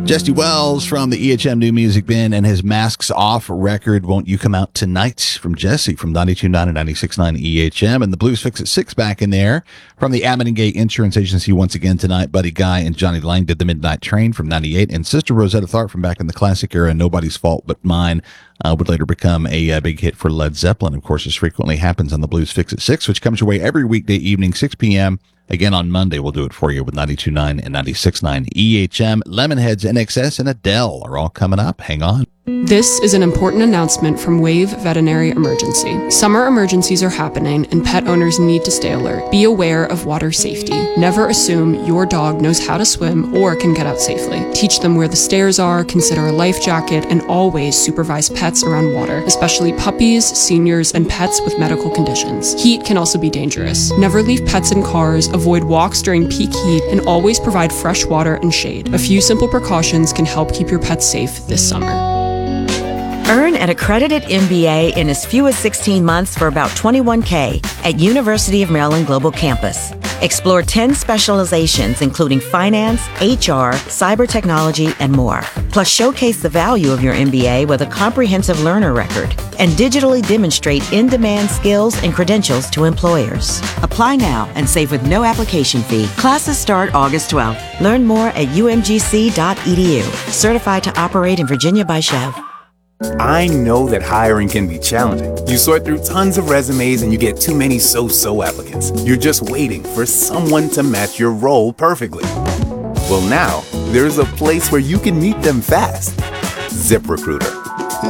Jesse Wells from the EHM New Music Bin and his Masks Off record, Won't You Come Out Tonight, from Jesse from 92.9 and 96.9 EHM. And the Blues Fix at 6 back in there from the Abbott and Gay Insurance Agency once again tonight. Buddy Guy and Johnny Lang did the Midnight Train from 98. And Sister Rosetta Tharpe from back in the classic era, Nobody's Fault But Mine, would later become a big hit for Led Zeppelin. Of course, this frequently happens on the Blues Fix at 6, which comes your way every weekday evening, 6 p.m. Again, on Monday, we'll do it for you with 92.9 and 96.9 EHM. Lemonheads, NXS, and Adele are all coming up. Hang on. This is an important announcement from Wave Veterinary Emergency. Summer emergencies are happening and pet owners need to stay alert. Be aware of water safety. Never assume your dog knows how to swim or can get out safely. Teach them where the stairs are, consider a life jacket, and always supervise pets around water, especially puppies, seniors, and pets with medical conditions. Heat can also be dangerous. Never leave pets in cars, avoid walks during peak heat, and always provide fresh water and shade. A few simple precautions can help keep your pets safe this summer. Earn an accredited MBA in as few as 16 months for about $21K at University of Maryland Global Campus. Explore 10 specializations including finance, HR, cyber technology, and more. Plus, showcase the value of your MBA with a comprehensive learner record and digitally demonstrate in-demand skills and credentials to employers. Apply now and save with no application fee. Classes start August 12th. Learn more at umgc.edu. Certified to operate in Virginia by Chev. I know that hiring can be challenging. You sort through tons of resumes and you get too many so-so applicants. You're just waiting for someone to match your role perfectly. Well, now, there's a place where you can meet them fast. ZipRecruiter.